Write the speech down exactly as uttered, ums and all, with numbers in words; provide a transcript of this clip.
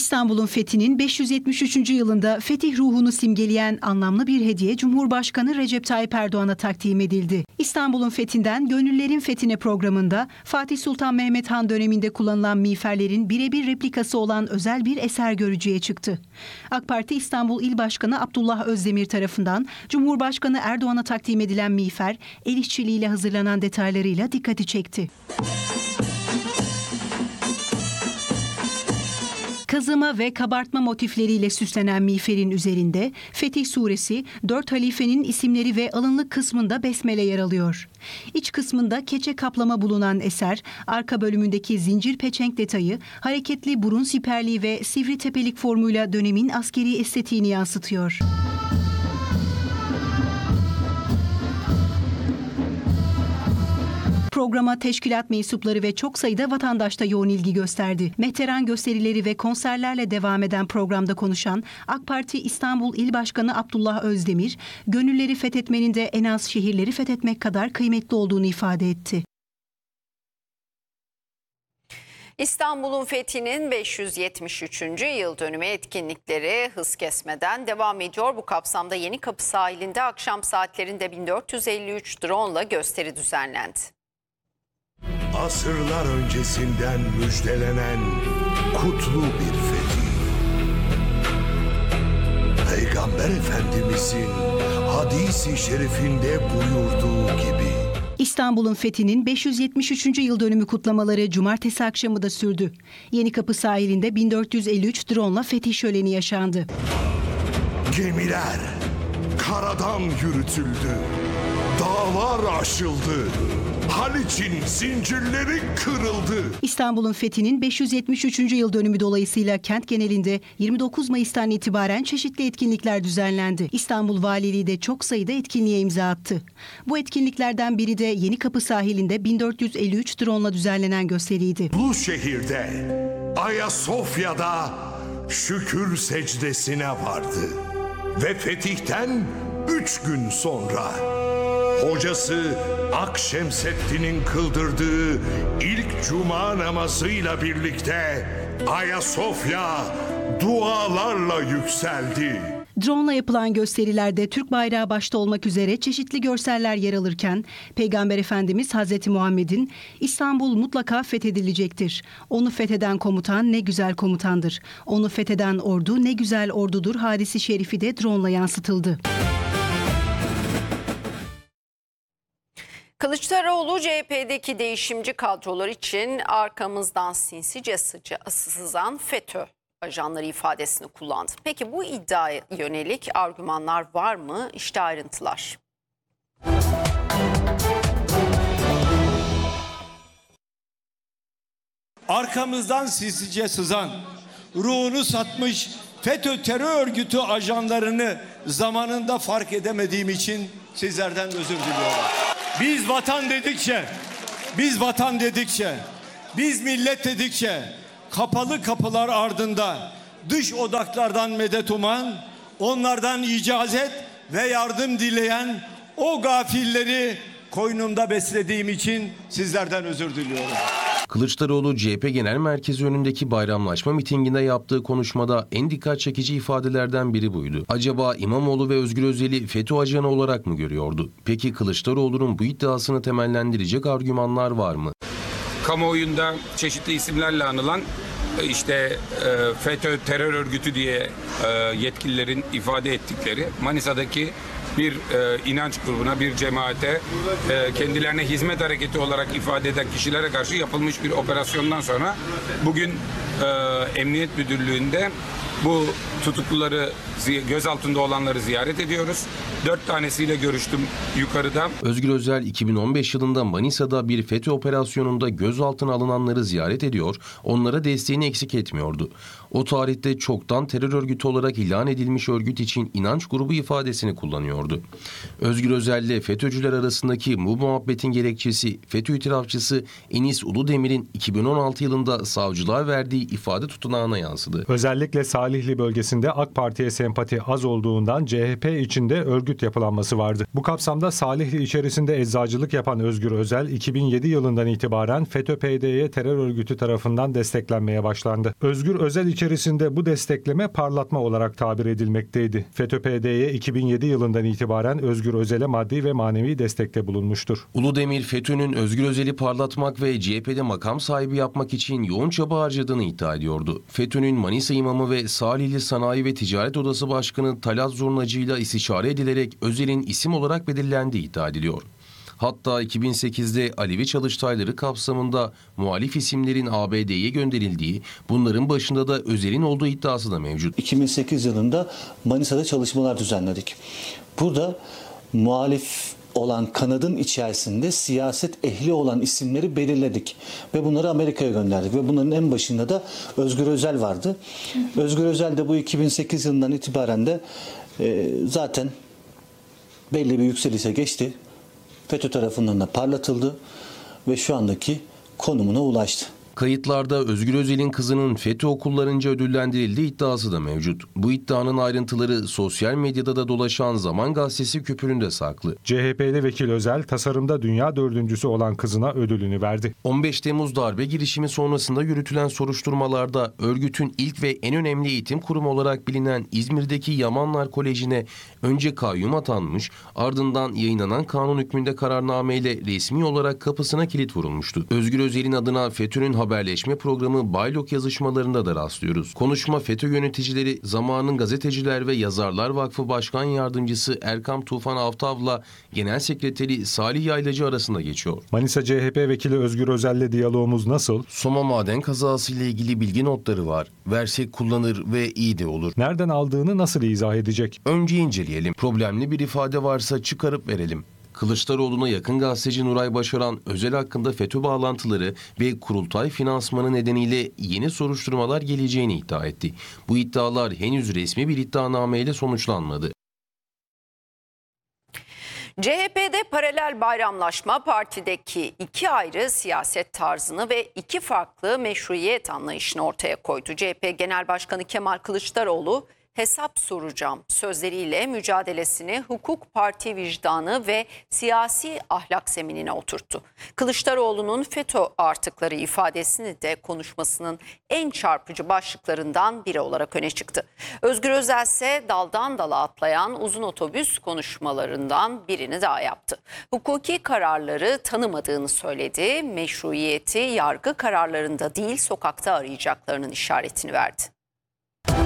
İstanbul'un fethinin beş yüz yetmiş üçüncü yılında fetih ruhunu simgeleyen anlamlı bir hediye Cumhurbaşkanı Recep Tayyip Erdoğan'a takdim edildi. İstanbul'un fethinden Gönüllerin Fethine programında Fatih Sultan Mehmet Han döneminde kullanılan miğferlerin birebir replikası olan özel bir eser görücüye çıktı. AK Parti İstanbul İl Başkanı Abdullah Özdemir tarafından Cumhurbaşkanı Erdoğan'a takdim edilen miğfer, el işçiliğiyle hazırlanan detaylarıyla dikkati çekti. Kazıma ve kabartma motifleriyle süslenen miğferin üzerinde Fetih Suresi, dört halifenin isimleri ve alınlık kısmında besmele yer alıyor. İç kısmında keçe kaplama bulunan eser, arka bölümündeki zincir peçenk detayı, hareketli burun siperliği ve sivri tepelik formuyla dönemin askeri estetiğini yansıtıyor. Programa teşkilat mensupları ve çok sayıda vatandaş da yoğun ilgi gösterdi. Mehteran gösterileri ve konserlerle devam eden programda konuşan AK Parti İstanbul İl Başkanı Abdullah Özdemir, gönülleri fethetmenin de en az şehirleri fethetmek kadar kıymetli olduğunu ifade etti. İstanbul'un fethinin beş yüz yetmiş üçüncü yıl dönümü etkinlikleri hız kesmeden devam ediyor. Bu kapsamda Yenikapı sahilinde akşam saatlerinde bin dört yüz elli üç drone'la gösteri düzenlendi. Asırlar öncesinden müjdelenen kutlu bir fetih. Peygamber Efendimizin hadis-i şerifinde buyurduğu gibi. İstanbul'un fethinin beş yüz yetmiş üçüncü yıl dönümü kutlamaları cumartesi akşamı da sürdü. Yenikapı sahilinde bin dört yüz elli üç drone'la fetih şöleni yaşandı. Gemiler karadan yürütüldü. Dağlar aşıldı. Haliç'in zincirleri kırıldı. İstanbul'un fethinin beş yüz yetmiş üçüncü yıl dönümü dolayısıyla kent genelinde yirmi dokuz Mayıs'tan itibaren çeşitli etkinlikler düzenlendi. İstanbul Valiliği de çok sayıda etkinliğe imza attı. Bu etkinliklerden biri de Yenikapı sahilinde bin dört yüz elli üç drone'la düzenlenen gösteriydi. Bu şehirde Ayasofya'da şükür secdesine vardı. Ve fetihten üç gün sonra hocası Akşemseddin'in kıldırdığı ilk cuma namazıyla birlikte Ayasofya dualarla yükseldi. Drone'la yapılan gösterilerde Türk bayrağı başta olmak üzere çeşitli görseller yer alırken Peygamber Efendimiz Hazreti Muhammed'in İstanbul mutlaka fethedilecektir. Onu fetheden komutan ne güzel komutandır. Onu fetheden ordu ne güzel ordudur hadisi şerifi de drone'la yansıtıldı. Kılıçdaroğlu C H P'deki değişimci kadrolar için arkamızdan sinsice sızan FETÖ ajanları ifadesini kullandı. Peki bu iddiaya yönelik argümanlar var mı? İşte ayrıntılar. Arkamızdan sinsice sızan, ruhunu satmış FETÖ terör örgütü ajanlarını zamanında fark edemediğim için sizlerden özür diliyorum. Biz vatan dedikçe, biz vatan dedikçe, biz millet dedikçe kapalı kapılar ardında dış odaklardan medet uman, onlardan icazet ve yardım dileyen o gafilleri koynumda beslediğim için sizlerden özür diliyorum. Kılıçdaroğlu C H P Genel Merkezi önündeki bayramlaşma mitinginde yaptığı konuşmada en dikkat çekici ifadelerden biri buydu. Acaba İmamoğlu ve Özgür Özel'i FETÖ ajanı olarak mı görüyordu? Peki Kılıçdaroğlu'nun bu iddiasını temellendirecek argümanlar var mı? Kamuoyunda çeşitli isimlerle anılan işte FETÖ terör örgütü diye yetkililerin ifade ettikleri Manisa'daki bir e, inanç grubuna, bir cemaate, e, kendilerine hizmet hareketi olarak ifade eden kişilere karşı yapılmış bir operasyondan sonra bugün e, Emniyet Müdürlüğü'nde bu tutukluları, gözaltında olanları ziyaret ediyoruz. Dört tanesiyle görüştüm yukarıda. Özgür Özel iki bin on beş yılında Manisa'da bir FETÖ operasyonunda gözaltına alınanları ziyaret ediyor, onlara desteğini eksik etmiyordu. O tarihte çoktan terör örgütü olarak ilan edilmiş örgüt için inanç grubu ifadesini kullanıyordu. Özgür Özel ile FETÖ'cüler arasındaki bu muhabbetin gerekçesi FETÖ itirafçısı Enis Uludemir'in iki bin on altı yılında savcılığa verdiği ifade tutanağına yansıdı. Özellikle Salih Salihli bölgesinde AK Parti'ye sempati az olduğundan C H P içinde örgüt yapılanması vardı. Bu kapsamda Salihli içerisinde eczacılık yapan Özgür Özel, iki bin yedi yılından itibaren FETÖ P Y D'ye terör örgütü tarafından desteklenmeye başlandı. Özgür Özel içerisinde bu destekleme parlatma olarak tabir edilmekteydi. FETÖ P Y D'ye iki bin yedi yılından itibaren Özgür Özel'e maddi ve manevi destekte bulunmuştur. Uludemir, FETÖ'nün Özgür Özel'i parlatmak ve C H P'de makam sahibi yapmak için yoğun çaba harcadığını iddia ediyordu. FETÖ'nün Manisa imamı ve Salihli Sanayi ve Ticaret Odası Başkanı Talat Zurnacı ile istişare edilerek Özel'in isim olarak belirlendiği iddia ediliyor. Hatta iki bin sekizde Alevi çalıştayları kapsamında muhalif isimlerin A B D'ye gönderildiği, bunların başında da Özel'in olduğu iddiası da mevcut. iki bin sekiz yılında Manisa'da çalışmalar düzenledik. Burada muhalif olan kanadın içerisinde siyaset ehli olan isimleri belirledik ve bunları Amerika'ya gönderdik ve bunların en başında da Özgür Özel vardı. Özgür Özel de bu iki bin sekiz yılından itibaren de e, zaten belli bir yükselişe geçti. FETÖ tarafından da parlatıldı ve şu andaki konumuna ulaştı. Kayıtlarda Özgür Özel'in kızının FETÖ okullarınca ödüllendirildiği iddiası da mevcut. Bu iddianın ayrıntıları sosyal medyada da dolaşan Zaman Gazetesi küpüründe saklı. C H P'li vekil Özel, tasarımda dünya dördüncüsü olan kızına ödülünü verdi. on beş Temmuz darbe girişimi sonrasında yürütülen soruşturmalarda örgütün ilk ve en önemli eğitim kurumu olarak bilinen İzmir'deki Yamanlar Koleji'ne önce kayyum atanmış, ardından yayınlanan kanun hükmünde kararnameyle resmi olarak kapısına kilit vurulmuştu. Özgür Özel'in adına FETÖ'nün haberleşme programı Baylok yazışmalarında da rastlıyoruz. Konuşma FETÖ yöneticileri Zamanın Gazeteciler ve Yazarlar Vakfı Başkan Yardımcısı Erkam Tufan Avtav'la Genel Sekreteri Salih Yaylacı arasında geçiyor. Manisa C H P vekili Özgür Özel'le diyalogumuz nasıl? Soma maden kazası ile ilgili bilgi notları var. Versek kullanır ve iyi de olur. Nereden aldığını nasıl izah edecek? Önce inceleyelim. Problemli bir ifade varsa çıkarıp verelim. Kılıçdaroğlu'na yakın gazeteci Nuray Başaran, Özel hakkında FETÖ bağlantıları ve kurultay finansmanı nedeniyle yeni soruşturmalar geleceğini iddia etti. Bu iddialar henüz resmi bir iddianameyle sonuçlanmadı. C H P'de paralel bayramlaşma partideki iki ayrı siyaset tarzını ve iki farklı meşruiyet anlayışını ortaya koydu. C H P Genel Başkanı Kemal Kılıçdaroğlu, hesap soracağım sözleriyle mücadelesini hukuk, parti vicdanı ve siyasi ahlak zeminine oturttu. Kılıçdaroğlu'nun FETÖ artıkları ifadesini de konuşmasının en çarpıcı başlıklarından biri olarak öne çıktı. Özgür Özel ise daldan dala atlayan uzun otobüs konuşmalarından birini daha yaptı. Hukuki kararları tanımadığını söyledi, meşruiyeti yargı kararlarında değil sokakta arayacaklarının işaretini verdi.